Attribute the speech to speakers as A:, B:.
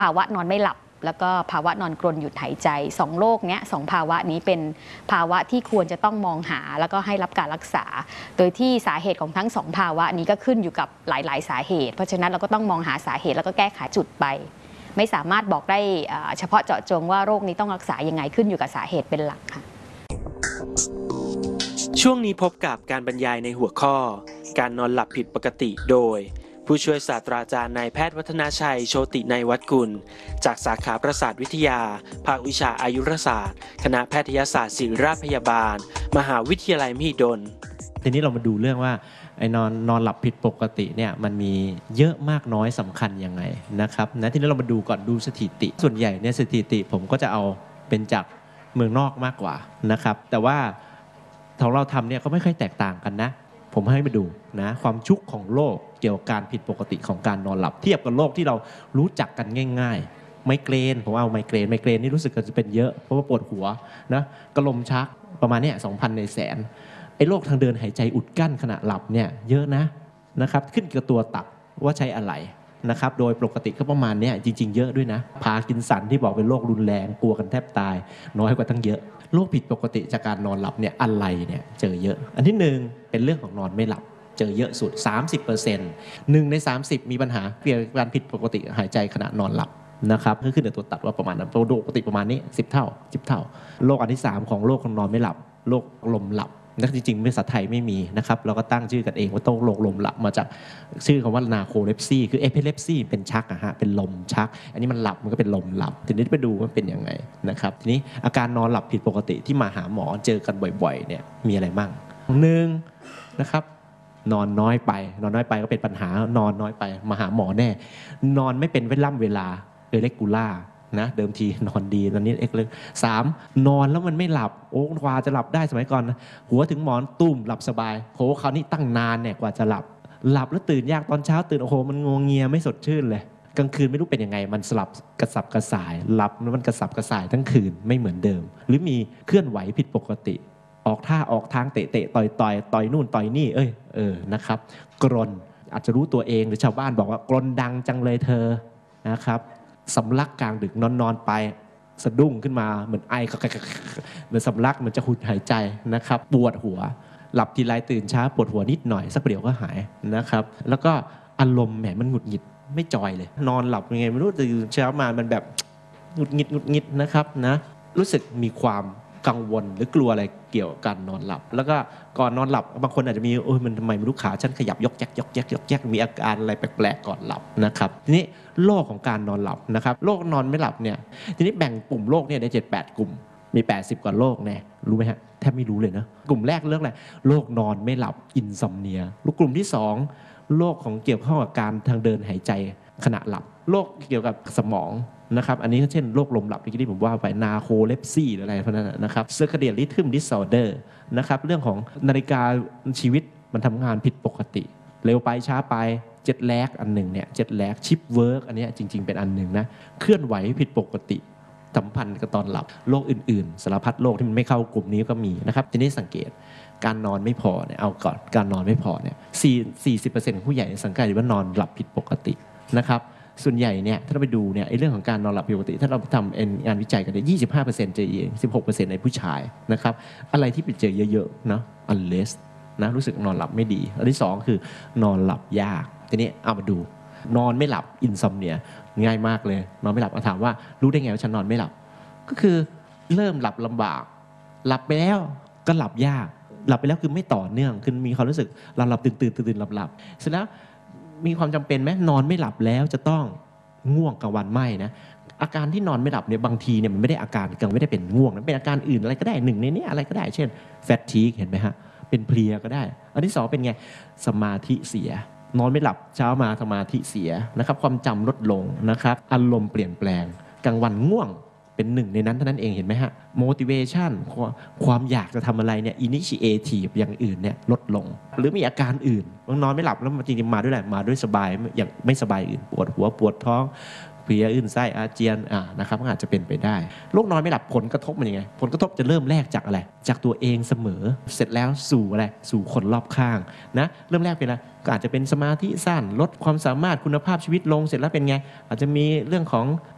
A: ภาวะนอนไม่หลับแล้วก็ภาวะนอนกรนหยุดหายใจ2โรคเนี้ย2ภาวะนี้เป็นภาวะที่ควรจะต้องมองหาแล้วก็ให้รับการรักษาโดยที่สาเหตุของทั้ง2ภาวะนี้ก็ขึ้นอยู่กับหลายๆสาเหตุเพราะฉะนั้นเราก็ต้องมองหาสาเหตุแล้วก็แก้ไขจุดไปไม่สามารถบอกได้เฉพาะเจาะจงว่าโรคนี้ต้องรักษายังไงขึ้นอยู่กับสาเหตุเป็นหลักค่ะ
B: ช่วงนี้พบกับการบรรยายในหัวข้อการนอนหลับผิดปกติโดยผู้ช่วยศาสตราจารย์นายแพทย์วัฒนาชัยโชตินัยวัฒน์กุลจากสาขาประสาทวิทยาภาควิชาอายุรศาสตร์คณะแพทยศาสตร์ศิริราชพยาบาลมหาวิทยาลัยมหิดล
C: ทีนี้เรามาดูเรื่องว่าไอ้นอนหลับผิดปกติเนี่ยมันมีเยอะมากน้อยสำคัญยังไงนะครับทีนี้เรามาดูก่อนดูสถิติส่วนใหญ่เนี่ยสถิติผมก็จะเอาเป็นจากเมืองนอกมากกว่านะครับแต่ว่าของเราทำเนี่ยก็ไม่ค่อยแตกต่างกันนะผมให้มาดูนะความชุกของโรคเกี่ยวกับการผิดปกติของการนอนหลับเทียบกับโรคที่เรารู้จักกันง่ายๆไมเกรนผมเอาไมเกรนนี่รู้สึกจะเป็นเยอะเพราะว่าปวดหัวนะกระลมชักประมาณเนี้ย 2,000 ในแสนไอ้โรคทางเดินหายใจอุดกั้นขณะหลับเนี่ยเยอะนะครับขึ้นกับตัวตับว่าใช้อะไรนะครับโดยปกติก็ประมาณเนี้ยจริงๆเยอะด้วยนะพาร์กินสันที่บอกเป็นโรครุนแรงกลัวกันแทบตายน้อยกว่าตั้งเยอะโรคผิดปกติจากการนอนหลับเนี่ยอะไรเนี่ยเจอเยอะอันที่1เป็นเรื่องของนอนไม่หลับเจอเยอะสุด 30% 1 ใน 30มีปัญหาเกี่ยวกับการผิดปกติหายใจขณะนอนหลับนะครับก็ขึ้นกับตัวตับว่าประมาณนั้นปกติประมาณนี้10 เท่าโรคอันที่3ของโรคของนอนไม่หลับโรคลมหลับและจริงๆภาษาไทยไม่มีนะครับเราก็ตั้งชื่อกันเองว่าต้องโรคลมหลับมาจากชื่อคำว่านาโคเลปซีคือเอพิเลปซีเป็นชักเป็นลมชักอันนี้มันหลับมันก็เป็นลมหลับทีนี้ไปดูว่าเป็นยังไงนะครับทีนี้อาการนอนหลับผิดปกติที่มาหาหมอเจอกันบ่อยๆเนี่ยมีอะไรบ้าง1นะครับนอนน้อยไปก็เป็นปัญหานอนน้อยไปมาหาหมอแน่นอนไม่เป็นเวลาเรกูล่านะเดิมทีนอนดีตอนนี้เลย3นอนแล้วมันไม่หลับโอ้กว่าจะหลับได้สมัยก่อนนะหัวถึงหมอนตุ้มหลับสบายโหคราวนี้ตั้งนานเนี่ยกว่าจะหลับแล้วตื่นยากตอนเช้าตื่นโอ้โหมันงวงเงียไม่สดชื่นเลยกลางคืนไม่รู้เป็นยังไงมันสลับกระสับกระส่ายหลับแล้วมันกระสับกระส่ายทั้งคืนไม่เหมือนเดิมหรือมีเคลื่อนไหวผิดปกติออกท่าออกทางเตะต่อยนู่นต่อยนี่นะครับกรนอาจจะรู้ตัวเองหรือชาวบ้านบอกว่ากรนดังจังเลยเธอนะครับสำลักกลางดึกนอนไปสะดุ้งขึ้นมาเหมือนไอเหมือนสำลักเหมือนจะหุดหายใจนะครับปวดหัวหลับทีไรตื่นช้าปวดหัวนิดหน่อยสักเดี๋ยวก็หายนะครับแล้วก็อารมณ์แหมมันหงุดหงิดไม่จอยเลยนอนหลับยังไงไม่รู้ตื่นเช้ามามันแบบหงุดหงิดนะครับนะรู้สึกมีความกังวลหรือกลัวอะไรเกี่ยวกับการนอนหลับแล้วก็ก่อนนอนหลับบางคนอาจจะมีมันทำไมไม่รู้ขาฉันขยับยกแยกมีอาการอะไรแปลกๆก่อนหลับนะครับทีนี้โรคของการนอนหลับนะครับโรคนอนไม่หลับเนี่ยทีนี้แบ่งกลุ่มโรคเนี่ยได้7-8 กลุ่มมี80 กว่าโรคแน่รู้ไหมฮะแทบไม่รู้เลยนะกลุ่มแรกเรื่องอะไรโรคนอนไม่หลับอินซอมเนียกลุ่มที่2โรคของเกี่ยวข้องกับการทางเดินหายใจขณะหลับโรคเกี่ยวกับสมองนะครับอันนี้ก็เช่นโรคลมหลับที่ผมว่าไปนาโคเลปซีหรืออะไรพวกนั้นนะครับเซอร์คาเดียนริทึมดิสออเดอร์นะครับเรื่องของนาฬิกาชีวิตมันทำงานผิดปกติเร็วไปช้าไปเจ็ตแลกอันหนึ่งเนี่ยเจ็ตแลกชิปเวิร์กอันนี้จริงๆเป็นอันหนึ่งนะเคลื่อนไหวผิดปกติสัมพันธ์กับตอนหลับโรคอื่นๆสารพัดโรคที่มันไม่เข้ากลุ่มนี้ก็มีนะครับทีนี้สังเกตการนอนไม่พอเนี่ยเอาก่อนการนอนไม่พอเนี่ย40% ของผู้ใหญ่สังเกตว่านอนหลับผิดปกตินะครับส่วนใหญ่เนี่ยถ้าเราไปดูเนี่ยเรื่องของการนอนหลับผิดปกติถ้าเราทำงานวิจัยกันเนี่ย25%เจอเอง16%ในผู้ชายนะครับอะไรที่ไปเจอเยอะๆเนาะ unless นะรู้สึกนอนหลับไม่ดีอันที่2คือนอนหลับยากทีนี้เอามาดูนอนไม่หลับอินซอมเนียง่ายมากเลยนอนไม่หลับถามว่ารู้ได้ไงว่าฉันนอนไม่หลับก็คือเริ่มหลับลำบากหลับไปแล้วก็หลับยากหลับไปแล้วคือไม่ต่อเนื่องคือมีความรู้สึกหลับตื่นหลับเสร็จแล้วมีความจำเป็นไหมนอนไม่หลับแล้วจะต้องง่วงกลางวันไม่นะอาการที่นอนไม่หลับเนี่ยบางทีเนี่ยมันไม่ได้อาการไม่ได้เป็นง่วงนะเป็นอาการอื่นอะไรก็ได้หนึ่งในนี้อะไรก็ได้เช่นแฟตทีกเห็นไหมฮะเป็นเพลียก็ได้อันที่2เป็นไงสมาธิเสียนอนไม่หลับเช้ามาสมาธิเสียนะครับความจำลดลงนะครับอารมณ์เปลี่ยนแปลงกลางวันง่วงเป็นหนึ่งในนั้นเท่านั้นเองเห็นไหมฮะ motivation ความอยากจะทำอะไรเนี่ย initiative อย่างอื่นเนี่ยลดลงหรือมีอาการอื่นนอนไม่หลับแล้วจริงๆมาด้วยอะไรมาด้วยสบายอย่างไม่สบายอื่นปวดหัวปวดท้องเพลียอื่นไส้อาเจียนนะครับอาจจะเป็นไปได้โรคนอนไม่หลับผลกระทบมันยังไงผลกระทบจะเริ่มแรกจากอะไรจากตัวเองเสมอเสร็จแล้วสู่อะไรสู่คนรอบข้างนะเริ่มแรกเป็นอะไรก็อาจจะเป็นสมาธิสั้นลดความสามารถคุณภาพชีวิตลงเสร็จแล้วเป็นไงอาจจะมีเรื่องของ